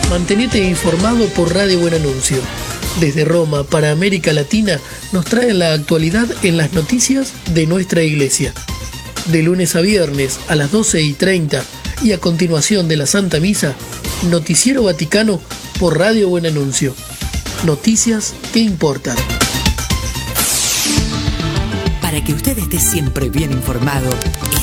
Mantenete informado por Radio Buen Anuncio. Desde Roma para América Latina nos trae la actualidad en las noticias de nuestra iglesia. De lunes a viernes a las 12:30 y a continuación de la Santa Misa, Noticiero Vaticano por Radio Buen Anuncio. Noticias que importan. Para que usted esté siempre bien informado,